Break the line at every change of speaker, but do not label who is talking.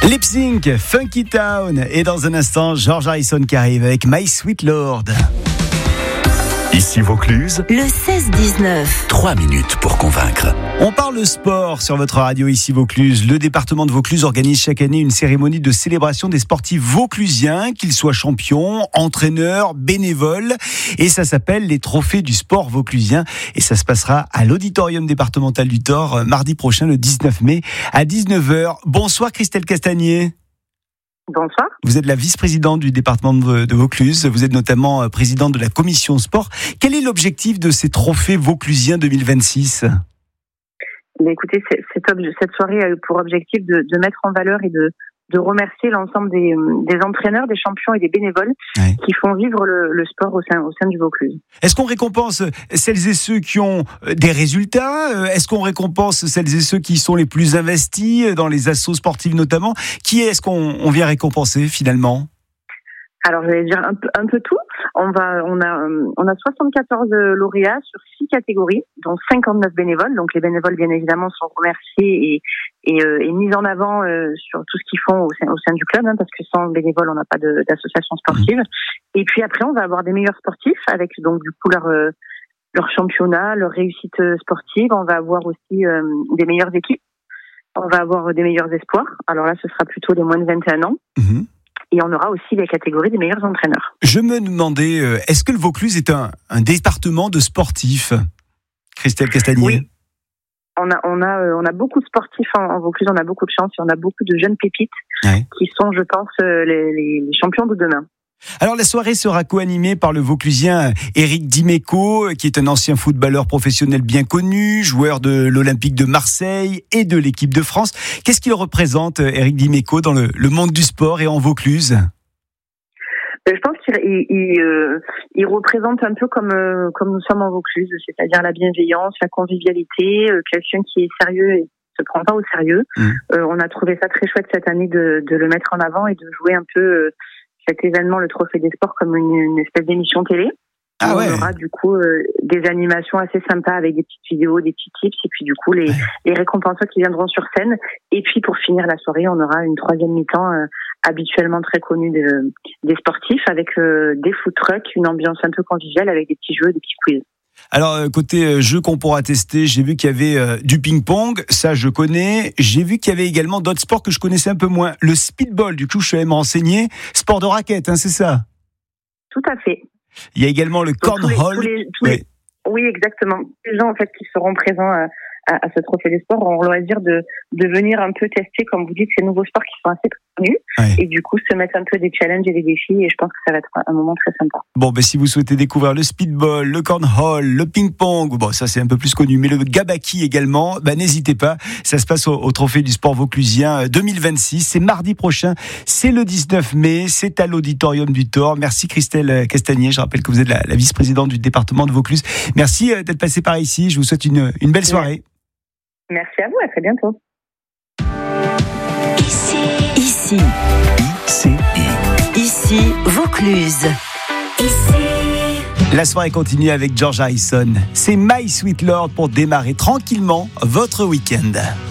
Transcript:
Lip Sync, Funky Town. Et dans un instant, George Harrison qui arrive avec My Sweet Lord.
Ici Vaucluse,
le 16-19.
3 minutes pour convaincre.
On parle sport sur votre radio ici Vaucluse. Le département de Vaucluse organise chaque année une cérémonie de célébration des sportifs vauclusiens, qu'ils soient champions, entraîneurs, bénévoles. Et ça s'appelle les trophées du sport vauclusien. Et ça se passera à l'auditorium départemental du Thor mardi prochain, le 19 mai, à 19h. Bonsoir Christelle Castagnier.
Bonsoir.
Vous êtes la vice-présidente du département de Vaucluse. Vous êtes notamment présidente de la commission sport. Quel est l'objectif de ces trophées vauclusiens 2026 ?
Écoutez, cette soirée a eu pour objectif de mettre en valeur et de remercier l'ensemble des entraîneurs, des champions et des bénévoles qui font vivre le sport au sein du Vaucluse.
Est-ce qu'on récompense celles et ceux qui ont des résultats ? Est-ce qu'on récompense celles et ceux qui sont les plus investis dans les assos sportives notamment ? Qui est-ce qu'on vient récompenser finalement ?
Alors, je vais dire un peu tout. On a 74 lauréats sur 6 catégories, dont 59 bénévoles. Donc, les bénévoles, bien évidemment, sont remerciés et mis en avant sur tout ce qu'ils font au sein du club, parce que sans bénévoles, on n'a pas d'association sportive. Et puis après, on va avoir des meilleurs sportifs avec donc du coup leur championnat, leur réussite sportive. On va avoir aussi des meilleures équipes. On va avoir des meilleurs espoirs. Alors là, ce sera plutôt les moins de 21 ans. Et on aura aussi les catégories des meilleurs entraîneurs.
Je me demandais, est-ce que le Vaucluse est un département de sportifs, Christelle Castagnier ?
Oui. On a beaucoup de sportifs en Vaucluse, on a beaucoup de chance et on a beaucoup de jeunes pépites qui sont, je pense, les champions de demain.
Alors la soirée sera co-animée par le Vauclusien Éric Dimeco, qui est un ancien footballeur professionnel bien connu, joueur de l'Olympique de Marseille et de l'équipe de France. Qu'est-ce qu'il représente, Éric Dimeco, dans le monde du sport et en Vaucluse ?
Je pense qu'il représente un peu comme nous sommes en Vaucluse, c'est-à-dire la bienveillance, la convivialité, quelqu'un qui est sérieux et se prend pas au sérieux. On a trouvé ça très chouette cette année de le mettre en avant et de jouer un peu cet événement, le Trophée des Sports, comme une espèce d'émission télé. On aura du coup des animations assez sympas avec des petites vidéos, des petits tips et puis du coup les récompenseurs qui viendront sur scène. Et puis pour finir la soirée, on aura une troisième mi-temps habituellement très connue des sportifs avec des food trucks, une ambiance un peu conviviale avec des petits jeux, des petits quiz.
Alors, côté jeux qu'on pourra tester, j'ai vu qu'il y avait du ping-pong, ça je connais. J'ai vu qu'il y avait également d'autres sports que je connaissais un peu moins. Le speedball, du coup, je suis allé me renseigner. Sport de raquette, c'est ça ?
Tout à fait.
Il y a également le cornhole.
Oui, exactement. Les gens, en fait, qui seront présents à ce Trophée des Sports auront le loisir de venir un peu tester, comme vous dites, ces nouveaux sports qui sont assez connus. Et du coup, se mettre un peu des challenges et des défis. Et je pense que ça va être un moment très sympa. Bon,
si vous souhaitez découvrir le speedball, le cornhole, le ping-pong, ça c'est un peu plus connu, mais le gabaki également, n'hésitez pas. Ça se passe au Trophée du Sport Vauclusien 2026. C'est mardi prochain. C'est le 19 mai. C'est à l'auditorium du Thor. Merci Christelle Castagnier. Je rappelle que vous êtes la vice-présidente du département de Vaucluse. Merci d'être passée par ici. Je vous souhaite une belle soirée.
Merci à vous, à très bientôt.
Ici, Vaucluse.
La soirée continue avec George Harrison. C'est My Sweet Lord pour démarrer tranquillement votre week-end.